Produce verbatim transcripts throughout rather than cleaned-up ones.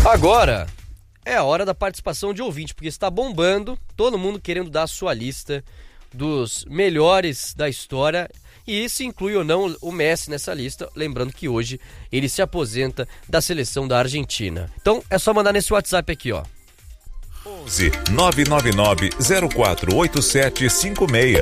Agora é a hora da participação de ouvinte, porque está bombando, todo mundo querendo dar a sua lista dos melhores da história, e se inclui ou não o Messi nessa lista, lembrando que hoje ele se aposenta da seleção da Argentina. Então é só mandar nesse WhatsApp aqui, ó. onze nove nove nove zero quatro oito sete cinco seis.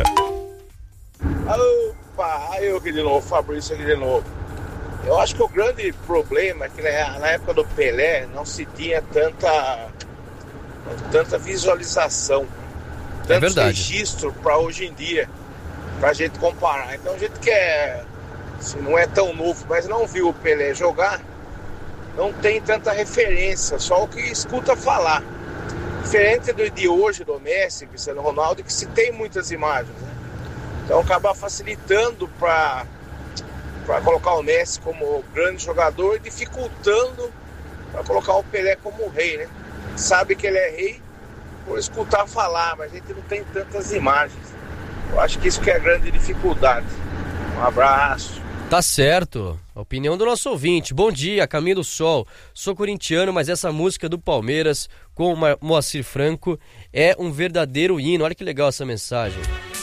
Opa, eu aqui de novo, Fabrício aqui de novo. Eu acho que o grande problema é que na época do Pelé não se tinha tanta, tanta visualização, tanto é registro para hoje em dia, para a gente comparar. Então a gente quer, se não é tão novo, mas não viu o Pelé jogar, não tem tanta referência, só o que escuta falar. Diferente do de hoje, do Messi, Cristiano Ronaldo, que se tem muitas imagens, né? Então acaba facilitando para para colocar o Messi como grande jogador e dificultando para colocar o Pelé como rei, né? Sabe que ele é rei por escutar falar, mas a gente não tem tantas imagens. Eu acho que isso que é a grande dificuldade. Um abraço. Tá certo. A opinião do nosso ouvinte. Bom dia, Caminho do Sol. Sou corintiano, mas essa música do Palmeiras com o Moacir Franco é um verdadeiro hino. Olha que legal essa mensagem.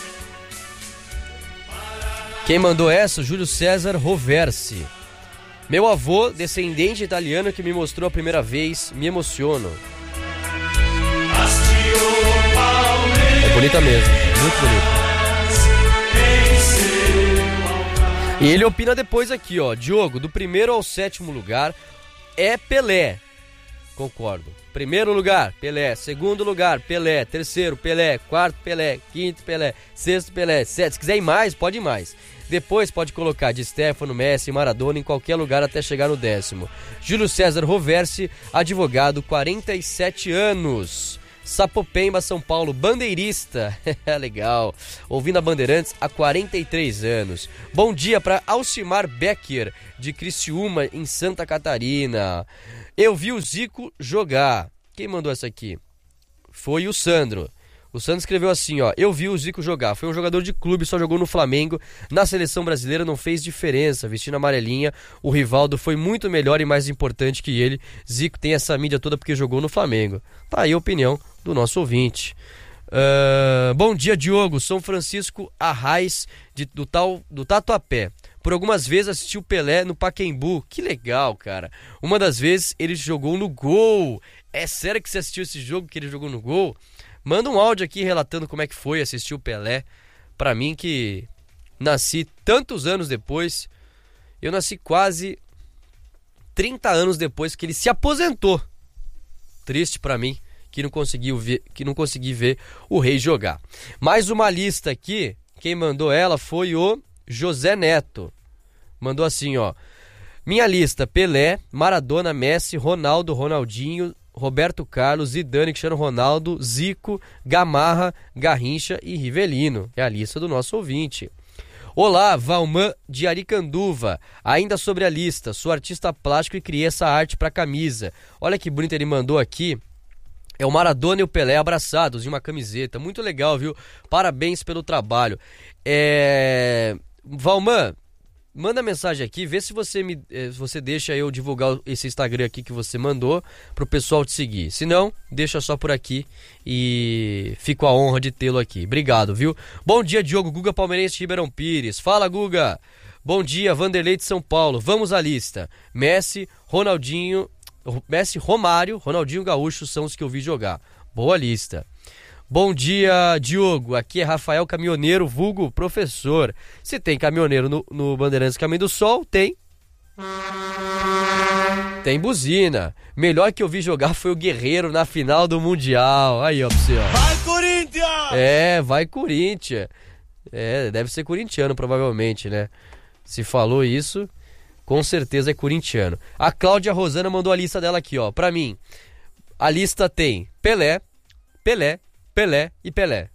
Quem mandou essa? Júlio César Roversi. Meu avô, descendente italiano que me mostrou a primeira vez, me emociono. É bonita mesmo, muito bonita. E ele opina depois aqui, ó. Diogo, do primeiro ao sétimo lugar é Pelé. Concordo. Primeiro lugar, Pelé. Segundo lugar, Pelé. Terceiro, Pelé. Quarto, Pelé. Quinto, Pelé. Sexto, Pelé. Sete. Se quiser ir mais, pode ir mais. Depois pode colocar de Stefano, Messi, Maradona em qualquer lugar até chegar no décimo. Júlio César Roversi, advogado, quarenta e sete anos. Sapopemba, São Paulo, bandeirista. Legal. Ouvindo a Bandeirantes há quarenta e três anos. Bom dia para Alcimar Becker, de Criciúma, em Santa Catarina. Eu vi o Zico jogar. Quem mandou essa aqui? Foi o Sandro. O Sandro escreveu assim, ó. Eu vi o Zico jogar. Foi um jogador de clube, só jogou no Flamengo. Na seleção brasileira não fez diferença. Vestindo amarelinha, o Rivaldo foi muito melhor e mais importante que ele. Zico tem essa mídia toda porque jogou no Flamengo. Tá aí a opinião do nosso ouvinte. Uh, bom dia, Diogo. São Francisco Arraiz, de, do, tal, do Tatuapé. Por algumas vezes assisti o Pelé no Pacaembu. Que legal, cara. Uma das vezes ele jogou no gol. É sério que você assistiu esse jogo que ele jogou no gol? Manda um áudio aqui relatando como é que foi assistir o Pelé. Pra mim que nasci tantos anos depois. Eu nasci quase trinta anos depois que ele se aposentou. Triste pra mim que não conseguiu ver, que não consegui ver o Rei jogar. Mais uma lista aqui. Quem mandou ela foi o José Neto. Mandou assim, ó. Minha lista: Pelé, Maradona, Messi, Ronaldo, Ronaldinho, Roberto Carlos, Zidane, Cristiano Ronaldo, Zico, Gamarra, Garrincha e Rivelino. É a lista do nosso ouvinte. Olá, Valmã de Aricanduva. Ainda sobre a lista, sou artista plástico e criei essa arte para camisa. Olha que bonito, ele mandou aqui. É o Maradona e o Pelé abraçados em uma camiseta. Muito legal, viu? Parabéns pelo trabalho. É... Valmã, manda mensagem aqui, vê se você me, se você deixa eu divulgar esse Instagram aqui que você mandou pro pessoal te seguir. Se não, deixa só por aqui e fico a honra de tê-lo aqui. Obrigado, viu? Bom dia, Diogo. Guga Palmeirense de Ribeirão Pires. Fala, Guga. Bom dia, Vanderlei de São Paulo. Vamos à lista. Messi, Ronaldinho, Messi, Romário, Ronaldinho Gaúcho são os que eu vi jogar. Boa lista. Bom dia, Diogo. Aqui é Rafael Caminhoneiro, vulgo professor. Se tem caminhoneiro no, no Bandeirantes Caminho do Sol, tem. Tem buzina. Melhor que eu vi jogar foi o Guerreiro na final do Mundial. Aí, ó, pra você, ó. Vai, Corinthians! É, vai, Corinthians. É, deve ser corintiano, provavelmente, né? Se falou isso, com certeza é corintiano. A Cláudia Rosana mandou a lista dela aqui, ó. Pra mim, a lista tem Pelé, Pelé, Pelé e Pelé.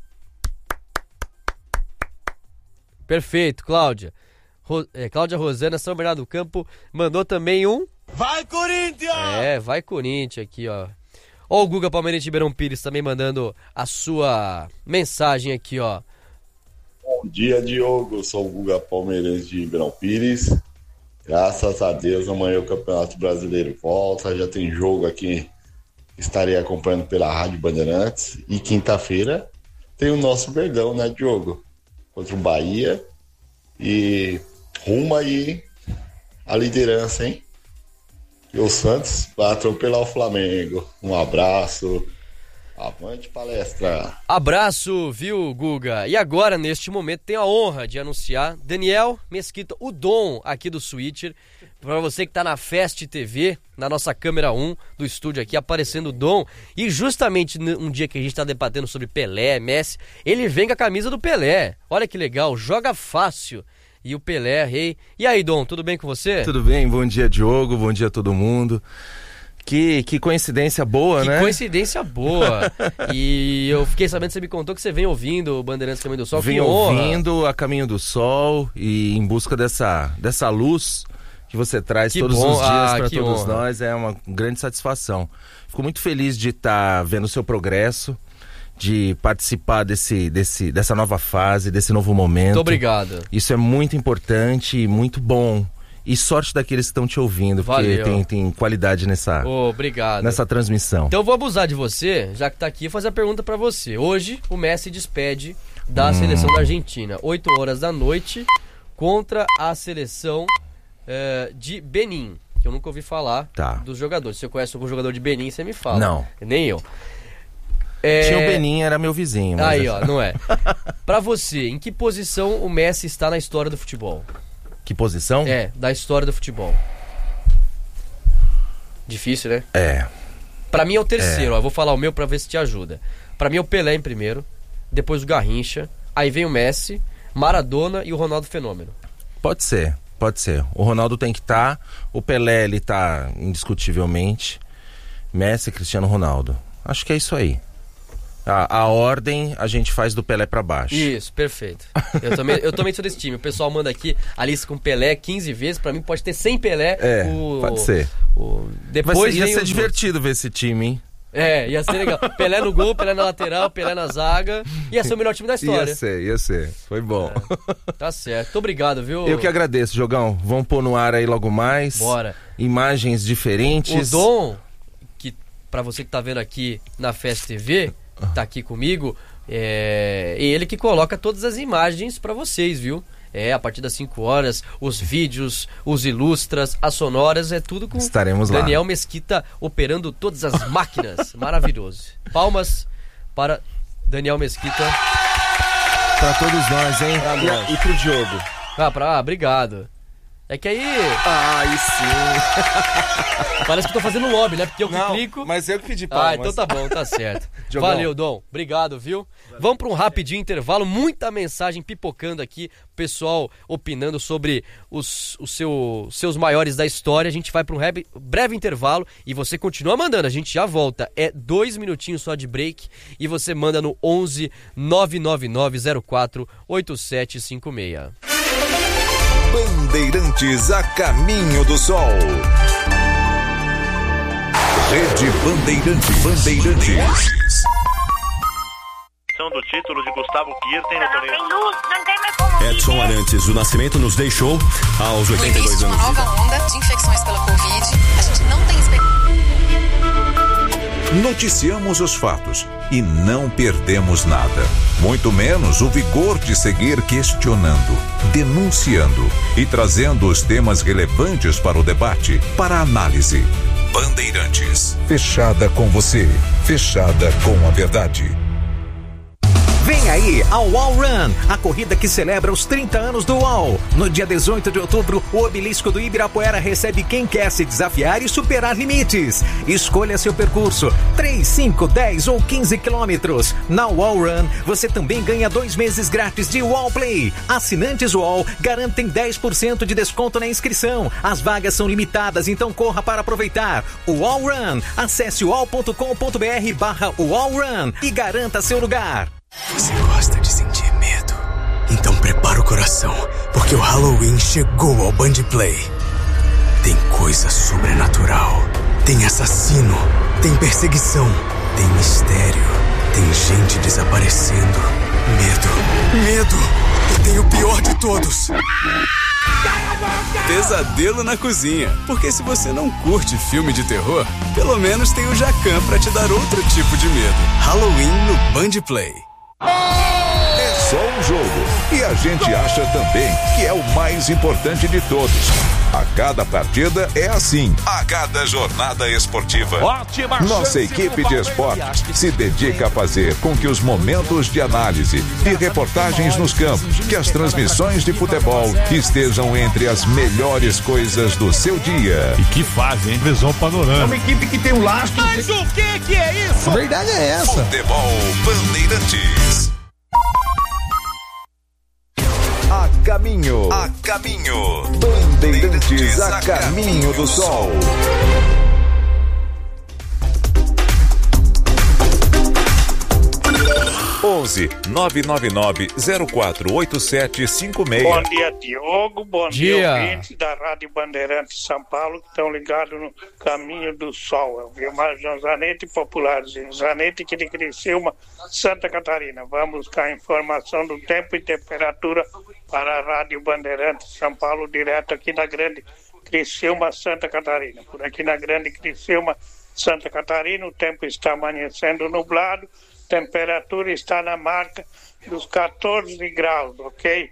Perfeito, Cláudia. Ro- é, Cláudia Rosana, São Bernardo do Campo, mandou também um... Vai, Corinthians! É, vai, Corinthians aqui, ó. Ó o Guga Palmeirense de Ribeirão Pires também mandando a sua mensagem aqui, ó. Bom dia, Diogo. Eu sou o Guga Palmeirense de Ribeirão Pires. Graças a Deus, amanhã o Campeonato Brasileiro volta, já tem jogo aqui, estarei acompanhando pela Rádio Bandeirantes, e quinta-feira tem o nosso Verdão, né, Diogo? Contra o Bahia, e rumo aí a liderança, hein? E o Santos vai atropelar o Flamengo. Um abraço. Avante palestra. Abraço, viu, Guga? E agora, neste momento, tenho a honra de anunciar Daniel Mesquita, o Dom aqui do Switcher. Para você que tá na Fest T V, na nossa câmera um do estúdio aqui, aparecendo o Dom. E justamente um dia que a gente tá debatendo sobre Pelé, Messi, ele vem com a camisa do Pelé. Olha que legal, joga fácil. E o Pelé, rei. E aí, Dom, tudo bem com você? Tudo bem, bom dia, Diogo, bom dia a todo mundo. Que, que coincidência boa, que né? Que coincidência boa. E eu fiquei sabendo que você me contou que você vem ouvindo o Bandeirantes Caminho do Sol. Vem ouvindo a Caminho do Sol e em busca dessa, dessa luz que você traz que todos bom. os dias ah, para todos honra. nós. É uma grande satisfação. Fico muito feliz de estar tá vendo o seu progresso, de participar desse, desse, dessa nova fase, desse novo momento. Muito obrigado. Isso é muito importante e muito bom. E sorte daqueles que estão te ouvindo, porque tem, tem qualidade nessa, oh, obrigado. nessa transmissão. Então eu vou abusar de você, já que tá aqui, e fazer a pergunta pra você. Hoje o Messi despede da hum. seleção da Argentina, oito horas da noite, contra a seleção uh, de Benin, que eu nunca ouvi falar tá. dos jogadores. Se você conhece algum jogador de Benin, você me fala. Não. Nem eu. É... Tinha o Benin, era meu vizinho. Mas... Aí, ó, não é. Pra você, em que posição o Messi está na história do futebol? Que posição? É, da história do futebol. Difícil, né? É. Pra mim é o terceiro, é. ó, eu vou falar o meu pra ver se te ajuda. Pra mim é o Pelé em primeiro, depois o Garrincha, aí vem o Messi, Maradona e o Ronaldo Fenômeno. Pode ser, pode ser. O Ronaldo tem que estar, tá, o Pelé ele tá indiscutivelmente, Messi e Cristiano Ronaldo. Acho que é isso aí. A, a ordem a gente faz do Pelé pra baixo. Isso, perfeito. Eu também, eu também sou desse time. O pessoal manda aqui a lista com Pelé quinze vezes. Pra mim pode ter cem Pelé. É, o, pode ser. O, depois ser, ia ser os... divertido ver esse time, hein? É, ia ser legal. Pelé no gol, Pelé na lateral, Pelé na zaga. Ia ser o melhor time da história. Ia ser, ia ser. Foi bom. É, tá certo. Muito obrigado, viu? Eu que agradeço, Jogão. Vamos pôr no ar aí logo mais. Bora. Imagens diferentes. O Dom, que pra você que tá vendo aqui na Fest T V... tá aqui comigo, é ele que coloca todas as imagens pra vocês, viu? É, a partir das cinco horas, os vídeos, os ilustras, as sonoras, é tudo com Estaremos Daniel lá. Mesquita operando todas as máquinas. Maravilhoso. Palmas para Daniel Mesquita. Pra todos nós, hein? Pra nós. E, e pro Diogo. Ah, pra, ah, obrigado. É que aí... Ah, aí sim. Parece que eu tô fazendo lobby, né? Porque eu que Não, clico... mas eu que pedi palmas. Ah, então tá bom, tá certo. Valeu, Dom. Obrigado, viu? Valeu. Vamos para um rapidinho intervalo. Muita mensagem pipocando aqui. Pessoal opinando sobre os, os seu, seus maiores da história. A gente vai para um breve, breve intervalo e você continua mandando. A gente já volta. É dois minutinhos só de break. E você manda no onze nove nove nove zero quatro oito sete cinco seis. Bandeirantes a caminho do sol. Rede Bandeirantes. Bandeirantes. Do título de Gustavo Kirten no torneio. Edson Arantes do Nascimento nos deixou aos oitenta e dois anos. Uma nova onda de infecções pela Covid. A gente não tem expectativa. Noticiamos os fatos e não perdemos nada. Muito menos o vigor de seguir questionando, denunciando e trazendo os temas relevantes para o debate, para a análise. Bandeirantes. Fechada com você. Fechada com a verdade. Vem aí a Wall Run, a corrida que celebra os trinta anos do Wall. No dia dezoito de outubro, o obelisco do Ibirapuera recebe quem quer se desafiar e superar limites. Escolha seu percurso, três, cinco, dez ou quinze quilômetros. Na Wall Run, você também ganha dois meses grátis de Wall Play. Assinantes Wall garantem dez por cento de desconto na inscrição. As vagas são limitadas, então corra para aproveitar. O Wall Run, acesse wall ponto com ponto br barra Wall Run e garanta seu lugar. Você gosta de sentir medo? Então prepara o coração, porque o Halloween chegou ao Band Play. Tem coisa sobrenatural, tem assassino, tem perseguição, tem mistério, tem gente desaparecendo. Medo, medo, E tem o pior de todos. Pesadelo na cozinha. Porque se você não curte filme de terror, pelo menos tem o Jacan pra te dar outro tipo de medo. Halloween no Band Play. É só um jogo. E a gente acha também que é o mais importante de todos. A cada partida é assim. A cada jornada esportiva. Ótima. Nossa equipe de esportes se dedica a fazer com que os momentos de análise e reportagens nos campos, que as transmissões de futebol estejam entre as melhores coisas do seu dia. E que fase, hein? Visão panorâmica. É uma equipe que tem um lastro. Mas o que que é isso? A verdade é essa. Futebol Bandeirantes. A caminho, a caminho, Bandeirantes a caminho do sol. onze nove nove nove zero quatro oito sete cinco seis. Bom dia, Diogo. Bom dia, dia ouvintes da Rádio Bandeirantes São Paulo, que estão ligados no Caminho do Sol. Eu vi mais João Zanetti, Popularzinho. Zanetti, que de Criciúma, Santa Catarina. Vamos buscar informação do tempo e temperatura para a Rádio Bandeirantes São Paulo, direto aqui da Grande Criciúma, Santa Catarina. Por aqui na Grande Criciúma, Santa Catarina, o tempo está amanhecendo nublado. Temperatura está na marca dos catorze graus, ok?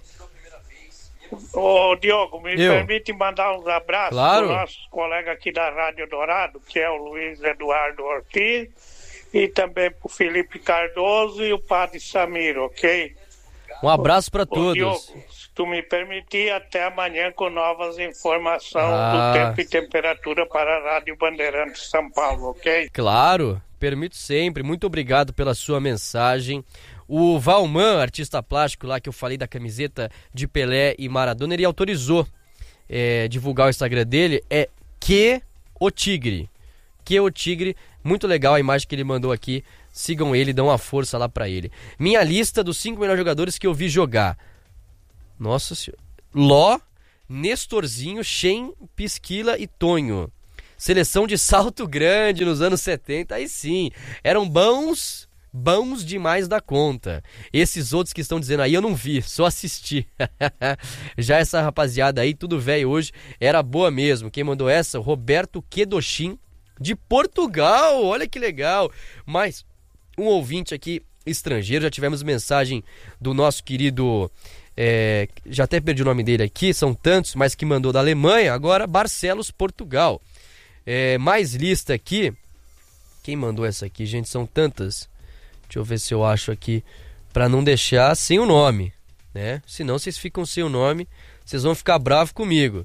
Ô Diogo, me Eu. permite mandar uns abraços Claro. para o nosso colega aqui da Rádio Dourado, que é o Luiz Eduardo Ortiz, e também para o Felipe Cardoso e o Padre Samir, ok? Um abraço para Ô, todos. Diogo, se tu me permitir, até amanhã com novas informações Ah. do tempo e temperatura para a Rádio Bandeirantes São Paulo, ok? Claro, permito sempre. Muito obrigado pela sua mensagem. O Valman, artista plástico lá que eu falei da camiseta de Pelé e Maradona, ele autorizou é, divulgar o Instagram dele. É Que o Tigre. Que o Tigre. Muito legal a imagem que ele mandou aqui. Sigam ele, dão uma força lá pra ele. Minha lista dos cinco melhores jogadores que eu vi jogar. Nossa senhora. Ló, Nestorzinho, Shen, Pisquila e Tonho. Seleção de Salto Grande nos anos setenta, aí sim, eram bons, bons demais da conta. Esses outros que estão dizendo aí eu não vi, só assisti. Já essa rapaziada aí, tudo velho hoje, era boa mesmo. Quem mandou essa? O Roberto Quedochin, de Portugal, olha que legal. Mas um ouvinte aqui estrangeiro, já tivemos mensagem do nosso querido... É, já até perdi o nome dele aqui, são tantos, mas que mandou da Alemanha, agora Barcelos, Portugal. É, mais lista aqui. Quem mandou essa aqui, gente? São tantas. Deixa eu ver se eu acho aqui, pra não deixar sem o nome, né? Senão vocês ficam sem o nome, vocês vão ficar bravos comigo.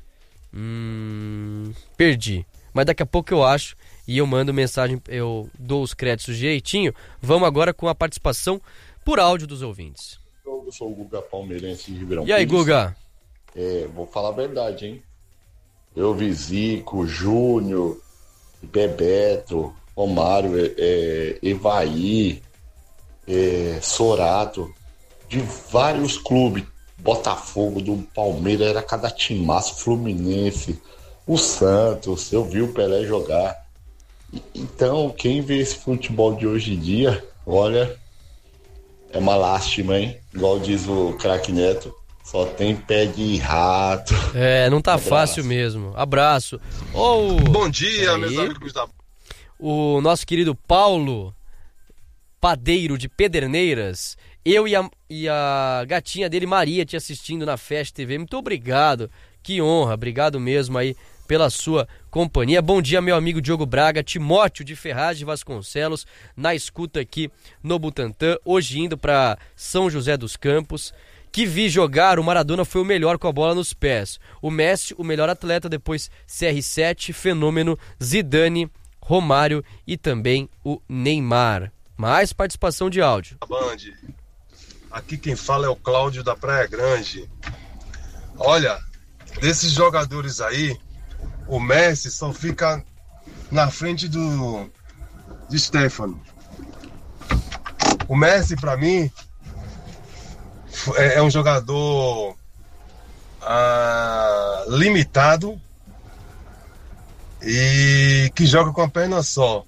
Hum, perdi. Mas daqui a pouco eu acho e eu mando mensagem, eu dou os créditos direitinho. Vamos agora com a participação por áudio dos ouvintes. Eu sou o Guga Palmeirense de Ribeirão E aí, Pires. Guga? É, vou falar a verdade, hein? Eu vi Zico, Júnior, Bebeto, Romário, é, é, Evaí, é, Sorato, de vários clubes. Botafogo, do Palmeiras, era cada timaço, Fluminense, o Santos, eu vi o Pelé jogar. E, então, quem vê esse futebol de hoje em dia, olha, é uma lástima, hein? Igual diz o craque Neto. Só tem pé de rato. É, não tá Abraço. fácil mesmo. Abraço. Oh, Bom dia, aí, meus amigos da... O nosso querido Paulo Padeiro de Pederneiras. Eu e a, e a gatinha dele, Maria, te assistindo na Fast T V. Muito obrigado. Que honra. Obrigado mesmo aí pela sua companhia. Bom dia, meu amigo Diogo Braga. Timóteo de Ferraz de Vasconcelos, na escuta aqui no Butantã. Hoje indo para São José dos Campos. Que vi jogar, o Maradona foi o melhor com a bola nos pés. O Messi, o melhor atleta, depois C R sete, Fenômeno, Zidane, Romário e também o Neymar. Mais participação de áudio. Band. Aqui quem fala é o Cláudio da Praia Grande. Olha, desses jogadores aí, o Messi só fica na frente do de Stefano. O Messi, pra mim, é um jogador ah, limitado e que joga com a perna só.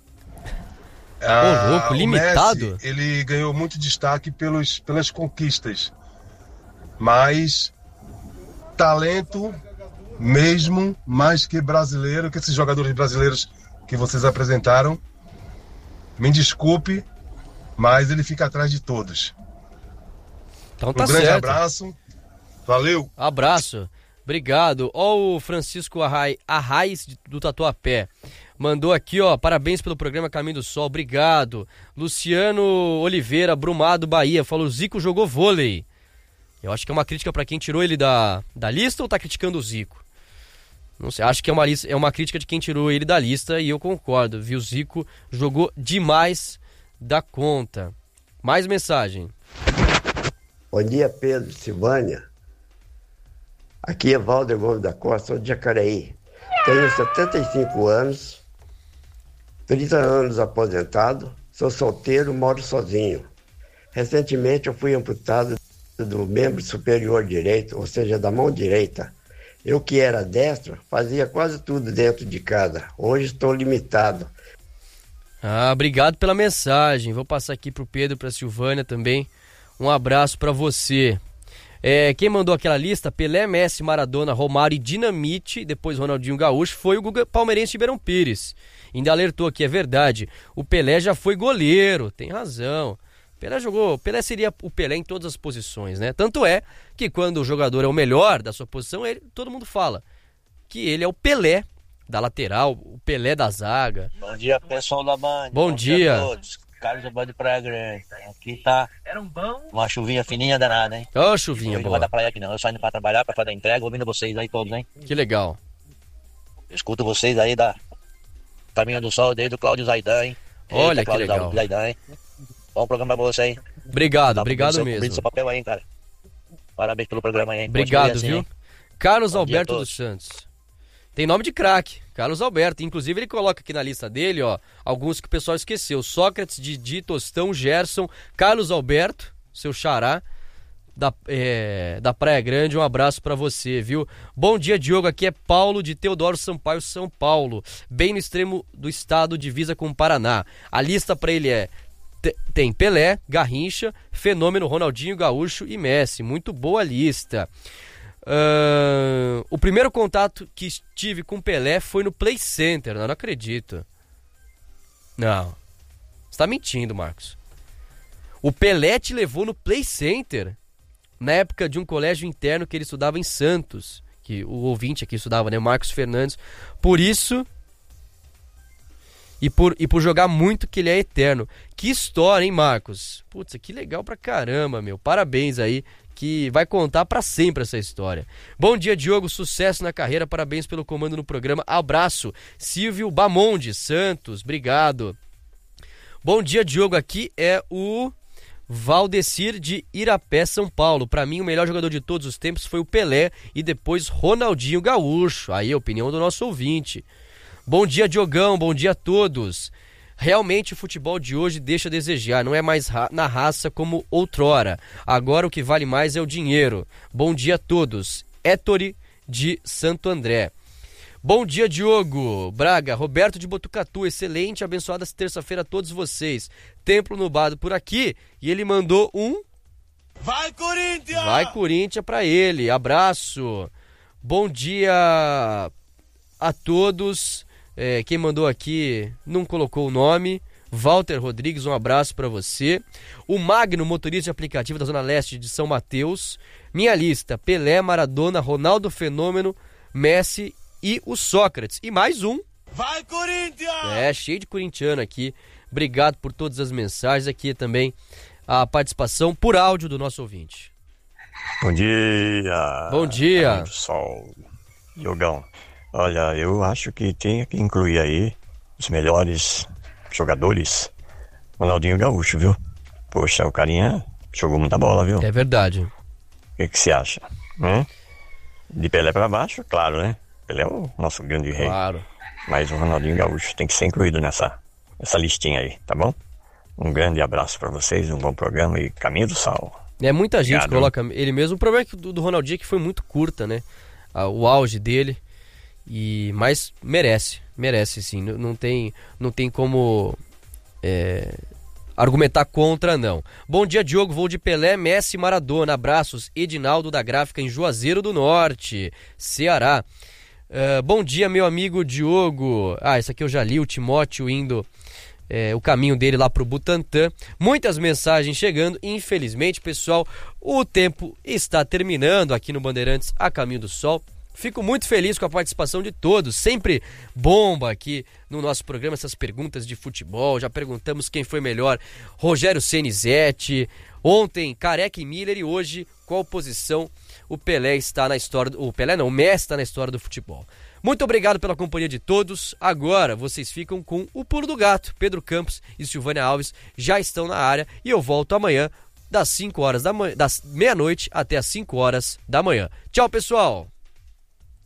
Ah, Ô, louco, limitado? O Messi, ele ganhou muito destaque pelos, pelas conquistas. mas talento mesmo, mais que brasileiro, que esses jogadores brasileiros que vocês apresentaram, me desculpe, mas ele fica atrás de todos. Então tá um grande certo. abraço, valeu. Abraço, obrigado. Ó o Francisco Arrai, Arraiz do Tatuapé. Mandou aqui, ó, parabéns pelo programa Caminho do Sol, obrigado. Luciano Oliveira, Brumado, Bahia, falou, Zico jogou vôlei. Eu acho que é uma crítica pra quem tirou ele da, da lista ou tá criticando o Zico? Não sei, acho que é uma, lista, é uma crítica de quem tirou ele da lista e eu concordo, viu? O Zico jogou demais da conta. Mais mensagem. Bom dia, Pedro, Silvânia. Aqui é Valder Gomes da Costa, sou de Jacareí. Tenho setenta e cinco anos, trinta anos aposentado, sou solteiro, moro sozinho. Recentemente eu fui amputado do membro superior direito, ou seja, da mão direita. Eu que era destro, fazia quase tudo dentro de casa. Hoje estou limitado. Ah, obrigado pela mensagem. Vou passar aqui pro Pedro, pra Silvânia também. Um abraço pra você. É, quem mandou aquela lista, Pelé, Messi, Maradona, Romário e Dinamite, depois Ronaldinho Gaúcho, foi o Guga Palmeirense de Ribeirão Pires. Ainda alertou aqui, é verdade. O Pelé já foi goleiro, tem razão. Pelé jogou, Pelé seria o Pelé em todas as posições, né? Tanto é que quando o jogador é o melhor da sua posição, ele, todo mundo fala que ele é o Pelé da lateral, o Pelé da zaga. Bom dia, pessoal da Band. Bom, Bom dia. dia a todos. Carlos da Band de Praia Grande. Aqui tá uma chuvinha fininha danada, hein? Ó, oh, chuvinha boa. Não vai da praia aqui não, eu saindo pra trabalhar, pra fazer a entrega, ouvindo vocês aí todos, hein? Que legal. Eu escuto vocês aí da Caminho do Sol, desde o Cláudio Zaidan, hein? Olha Eita, que legal. Zaidan, hein? Bom programa pra você aí. Obrigado, obrigado seu, mesmo. Seu papel aí, cara. Parabéns pelo programa aí, hein? Obrigado, assim, viu? Hein? Carlos Bom Alberto dos Santos. Tem nome de craque, Carlos Alberto. Inclusive ele coloca aqui na lista dele, ó, alguns que o pessoal esqueceu. Sócrates, Didi, Tostão, Gerson, Carlos Alberto, seu xará, da, é, da Praia Grande. Um abraço pra você, viu? Bom dia, Diogo. Aqui é Paulo de Teodoro Sampaio, São Paulo. Bem no extremo do estado, divisa com o Paraná. A lista pra ele é... Tem Pelé, Garrincha, Fenômeno, Ronaldinho Gaúcho e Messi. Muito boa lista. Uh, o primeiro contato que tive com Pelé foi no Play Center. Não, não acredito. Não. Você tá mentindo, Marcos. O Pelé te levou no Play Center na época de um colégio interno que ele estudava em Santos. Que o ouvinte aqui estudava, né? Marcos Fernandes. Por isso... E por, e por jogar muito que ele é eterno. Que história, hein, Marcos? Putz, que legal pra caramba, meu. Parabéns aí, que vai contar pra sempre essa história. Bom dia, Diogo. Sucesso na carreira. Parabéns pelo comando no programa. Abraço. Silvio Bamonde, Santos. Obrigado. Bom dia, Diogo. Aqui é o Valdecir de Irapé, São Paulo. Pra mim, o melhor jogador de todos os tempos foi o Pelé e depois Ronaldinho Gaúcho. Aí a opinião do nosso ouvinte. Bom dia, Diogão, bom dia a todos. Realmente o futebol de hoje deixa a desejar, não é mais ra- na raça como outrora. Agora o que vale mais é o dinheiro. Bom dia a todos. Hétori de Santo André. Bom dia, Diogo. Braga, Roberto de Botucatu, excelente, abençoada terça-feira a todos vocês. Templo nublado por aqui e ele mandou um... Vai, Corinthians! Vai, Corinthians pra ele, abraço. Bom dia a todos. É, quem mandou aqui não colocou o nome. Walter Rodrigues, um abraço para você. O Magno, motorista de aplicativo da Zona Leste de São Mateus. Minha lista: Pelé, Maradona, Ronaldo Fenômeno, Messi e o Sócrates. E mais um. Vai, Corinthians! É, cheio de corintiano aqui. Obrigado por todas as mensagens. Aqui também a participação por áudio do nosso ouvinte. Bom dia. Bom dia. Sol, Diogão. Olha, eu acho que tem que incluir aí os melhores jogadores. Ronaldinho Gaúcho, viu? Poxa, o carinha jogou muita bola, viu? É verdade. O que que você acha? Hum? De Pelé pra baixo, claro, né? Pelé é o nosso grande rei. Claro. Mas o Ronaldinho Gaúcho tem que ser incluído nessa, nessa listinha aí, tá bom? Um grande abraço pra vocês, um bom programa e caminho do sal. É, muita gente Obrigado. Coloca ele mesmo. O problema é que do, do Ronaldinho é que foi muito curta, né? Ah, o auge dele. E, mas merece, merece sim, não, não, tem, não tem como é, argumentar contra, não. Bom dia, Diogo, vou de Pelé, Messi, Maradona. Abraços, Edinaldo da Gráfica em Juazeiro do Norte, Ceará. Uh, bom dia, meu amigo Diogo. Ah, esse aqui eu já li, o Timóteo indo... É, o caminho dele lá pro Butantã. Muitas mensagens chegando. Infelizmente, pessoal, o tempo está terminando aqui no Bandeirantes a Caminho do Sol. Fico muito feliz com a participação de todos. Sempre bomba aqui no nosso programa essas perguntas de futebol. Já perguntamos quem foi melhor. Rogério Senizete. Ontem, Careca e Miller. E hoje, qual posição o Pelé está na história... Do... O Pelé não, o Messi está na história do futebol. Muito obrigado pela companhia de todos. Agora vocês ficam com o Pulo do Gato. Pedro Campos e Silvânia Alves já estão na área e eu volto amanhã das cinco horas da manhã, das meia-noite até as cinco horas da manhã. Tchau, pessoal!